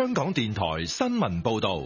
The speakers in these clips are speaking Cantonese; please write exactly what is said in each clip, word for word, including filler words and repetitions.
香港電台新聞報道。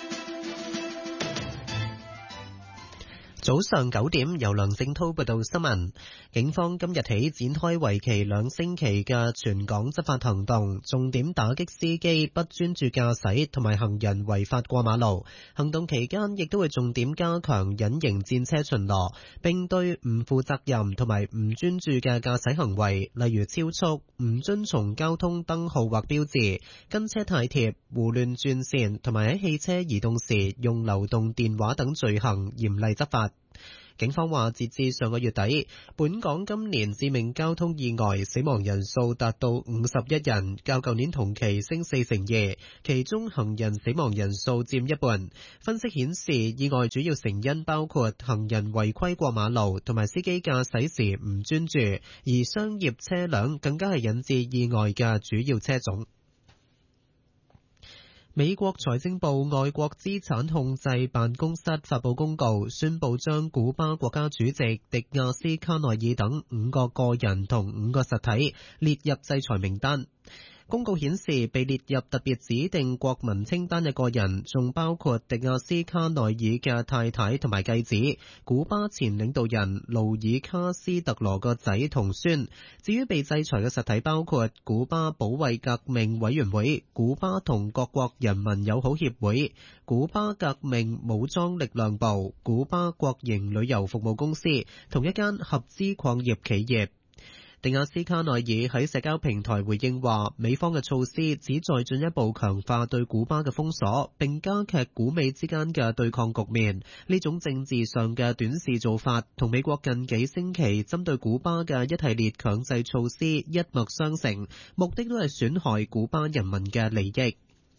早上九點，由梁正濤報道新聞。警方今日起展開為期兩星期嘅全港執法行動，重點打擊司機不專注駕駛同埋行人違法過馬路。行動期間亦都會重點加強隱形戰車巡邏，並對唔負責任同埋唔專注嘅駕駛行為，例如超速、唔遵從交通燈號或標誌、跟車太貼、胡亂轉線同埋喺汽車移動時用流動電話等罪行嚴厲執法。警方話，截至上個月底，本港今年致命交通意外死亡人數達到五十一人，較舊年同期升四成二，其中行人死亡人數佔一半。分析顯示，意外主要成因包括行人違規過馬路同埋司機駕駛時唔專注，而商業車輛更加係引致意外嘅主要車種。美國財政部外國資產控制辦公室發佈公告，宣布將古巴國家主席迪亞斯卡內爾等五個個人同五個實體列入制裁名單。公告顯示，被列入特別指定國民清單嘅個人，仲包括迪亞斯卡內爾嘅太太同埋繼子，古巴前領導人勞爾卡斯特羅個仔同孫。至於被制裁嘅實體，包括古巴保衛革命委員會、古巴同各國人民友好協會、古巴革命武裝力量部、古巴國營旅遊服務公司同一間合資礦業企業。迪亞斯卡內爾喺社交平台回應話，美方嘅措施旨在進一步強化對古巴嘅封鎖，並加劇古美之間嘅對抗局面。呢種政治上嘅短視做法，同美國近幾星期針對古巴嘅一系列強制措施一脈相承，目的都係損害古巴人民嘅利益。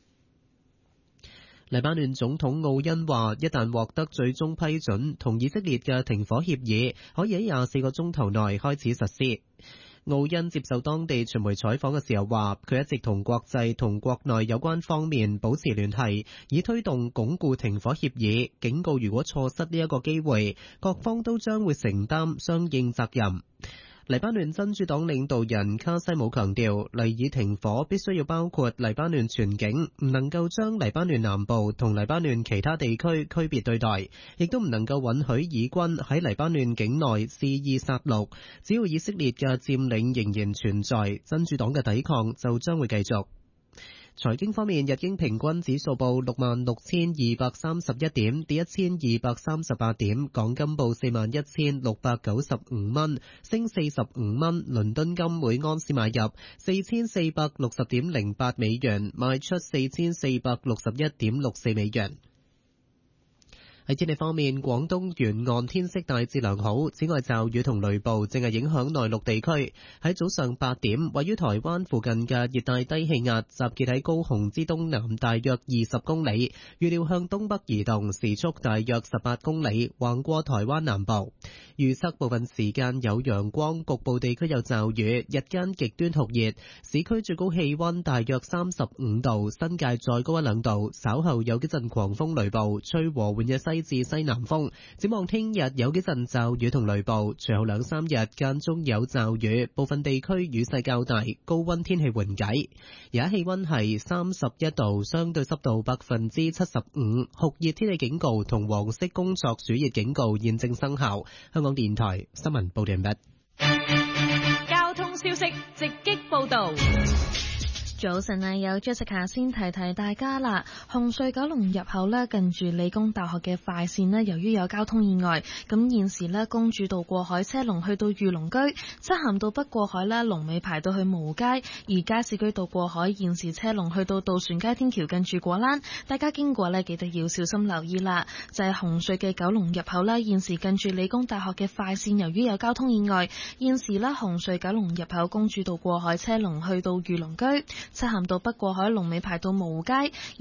黎巴嫩總統奧恩話，一旦獲得最終批准，同以色列嘅停火協議可以喺廿四個鐘頭內開始實施。奧恩接受當地傳媒採訪嘅時候話，佢一直同國際同國內有關方面保持聯繫，以推動鞏固停火協議，警告如果錯失呢一個機會，各方都將會承擔相應責任。黎巴嫩真主黨領導人卡西姆強調，黎以停火必須要包括黎巴嫩全境，唔能夠將黎巴嫩南部同黎巴嫩其他地區區別對待，亦都唔能夠允許以軍喺黎巴嫩境內肆意殺戮。只要以色列嘅佔領仍然存在，真主黨嘅抵抗就將會繼續。財經方面，日經平均指數報六萬六千二百三十一點，跌一千二百三十八點。港金報四萬一千六百九十五蚊，升四十五蚊。倫敦金每安士買入四千四百六十點零八美元，賣出四千四百六十一點六四美元。喺天氣方面，廣東沿岸天色大致良好，此外驟雨同雷暴正係影響內陸地區。喺早上八點，位於台灣附近嘅熱帶低氣壓集結喺高雄之東南大約二十公里，預料向東北移動，時速大約十八公里，橫過台灣南部。預測部分時間有陽光，局部地區有驟雨，日間極端酷熱，市區最高氣溫大約三十五度，新界再高一兩度。稍後有幾陣狂風雷暴，吹和緩嘅西至西南風。展望聽日有幾陣驟雨同雷暴，隨後兩三日間中有驟雨，部分地區雨勢較大，高溫天氣緩解。而家氣溫係三十一度，相對濕度百分之七十五，酷熱天氣警告同黃色工作暑熱警告現正生效。香港電台新聞報道完畢。 交通消息直擊報道。 早晨啊，有 Jessica 先提提大家啦。紅隧九龍入口呢，近住理工大學嘅快線呢，由於有交通意外，咁現時呢，公主道過海車龍去到御龍居，漆咸道北過海呢，龍尾排到去蕪街，而加士居道過海現時車龍去到渡船街天橋近住果欄，大家經過呢，記得要小心留意啦。就係、是、紅隧嘅九龍入口啦，現時近住理工大學嘅快線，由於有交通意外，現時呢，紅隧九龍入口公主道過海車龍去到御龍居。漆咸道北過海龍尾排到蕪街，而加士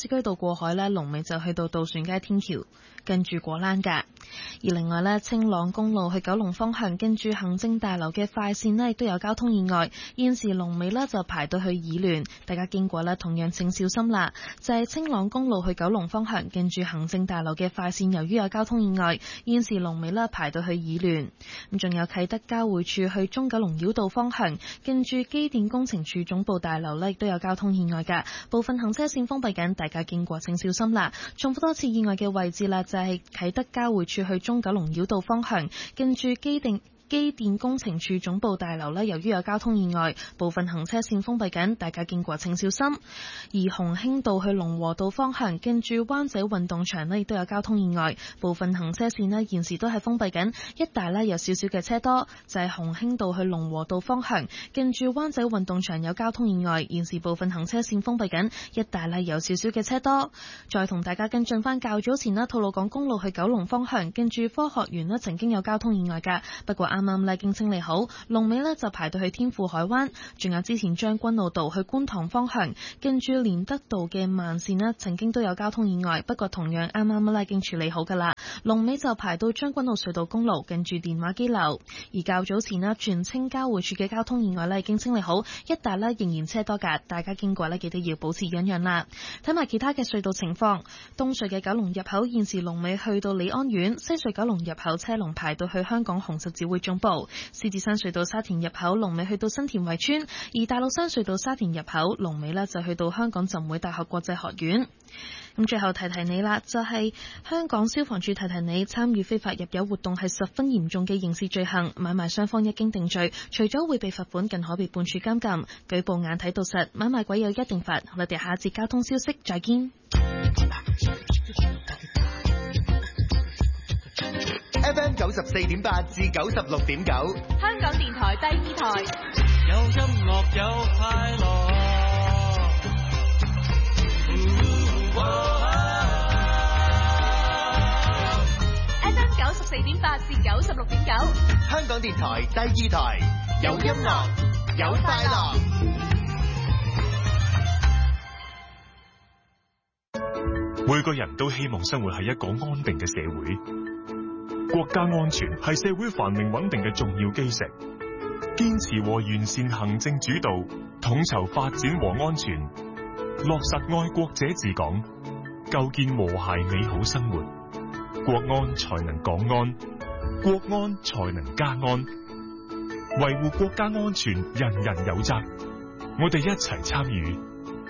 居道過海咧，龍尾就去到渡船街天橋，跟住果欄㗎。而另外咧，青朗公路去九龍方向，跟住行政大樓嘅快線咧，亦都有交通意外。現時龍尾咧就排到去議聯，大家經過咧同樣請小心啦。就係、是、青朗公路去九龍方向，跟住行政大樓嘅快線，由於有交通意外，現時龍尾咧排到去議聯。咁仲有啟德交匯處去中九龍繞道方向，跟住機電工程處總部大樓咧亦都有交通意外㗎，部分行車線封閉緊，大家經過請小心啦。重複多次意外嘅位置啦，就係、是、啟德交匯處去中九龍繞道方向，跟住機電機電工程處總部大樓呢，由於有交通意外，部分行車線封閉緊，大家經過請小心。而鴻興道去龍和道方向，跟住灣仔運動場呢，亦都有交通意外，部分行車線呢，現時都係封閉緊，一帶呢，有少少嘅車多。就係鴻興道去龍和道方向，跟住灣仔運動場有交通意外，現時部分行車線封閉緊，一帶呢，有少少嘅車多。再同大家跟進翻較早前啦，吐露港公路去九龍方向，跟住科學園呢，曾經有交通意外㗎，不過啱啱咧經清理好，龍尾咧就排到去天富海灣。仲有之前將軍澳道去觀塘方向，跟住連德道嘅慢線咧，曾經都有交通意外，不過同樣啱啱咧已經處理好噶啦。龍尾就排到將軍澳隧道公路，跟住電話機樓。而較早前咧，荃青交匯處嘅交通意外咧已經清理好，一帶咧仍然車多噶，大家經過咧記得要保持忍讓啦。睇埋其他嘅隧道情況，東隧嘅九龍入口現時龍尾去到李安苑，西隧九龍入口車龍排到去香港紅十字會總部。獅子山隧道沙田入口龍尾去到新田圍村，而大老山隧道沙田入口龍尾呢就去到香港浸會大學國際學院。咁最後提提你啦，就係、是、香港消防處提提你，參與非法入油活動係十分嚴重嘅刑事罪行，買賣雙方一經定罪，除咗會被罰款，更可被判處監禁。舉報眼睇到實，買賣鬼有一定罰。我哋下一節交通消息再見。 F M 九十四點八至九十六點九， 香港電台第二台， 有音樂有快樂。 F M 九十四點八至九十六點九， 香港電台第二台，有音樂有快樂。 每個人都希望生活喺一個安定嘅社會。國家安全係社會繁榮穩定嘅重要基石，堅持和完善行政主導，統籌發展和安全，落實愛國者治港，構建和諧美好生活，國安才能港安，國安才能家安。維護國家安全，人人有責，我哋一齊參與。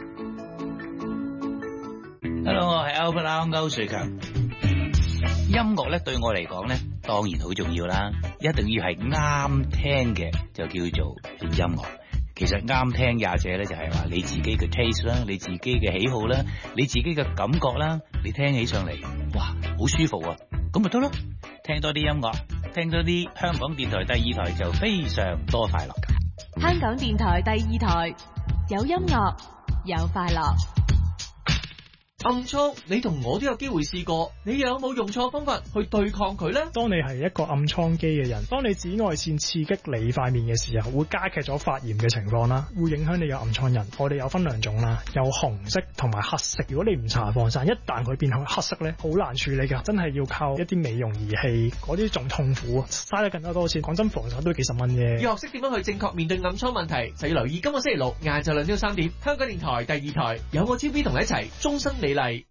Hello， 我係 Albert 歐瑞強。音樂咧對我嚟講咧，當然好重要啦，一定要係啱聽嘅就叫做音樂。其實啱聽也者咧就係話你自己嘅 taste 啦，你自己嘅喜好啦，你自己嘅感覺啦，你聽起上嚟哇好舒服啊，咁咪得咯。聽多啲音樂，聽多啲香港電台第二台就非常多快樂㗎。 香港電台第二台，有音樂有快樂。 暗瘡，你同我都有機會試過，你有冇用錯方法去對抗佢呢？ 當你係一個暗瘡肌嘅人，當你紫外線刺激你塊面嘅時候，會加劇咗發炎嘅情況啦，會影響你嘅暗瘡印。我哋有分兩種啦，有紅色同埋黑色。如果你唔搽防曬，一旦佢變黑色咧，好難處理噶，真係要靠一啲美容儀器，嗰啲仲痛苦，嘥得更加多錢。講真，防曬都幾十蚊嘅。 要學識點樣去正確面對暗瘡問題，就要留意今個星期六晏晝兩點三點，香港電台第二台有我 T V 同你一齊終身美麗。